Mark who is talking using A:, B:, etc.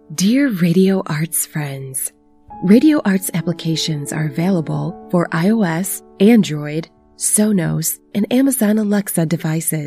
A: Dear Radio Arts friends, Radio Arts applications are available for iOS, Android, Sonos, and Amazon Alexa devices.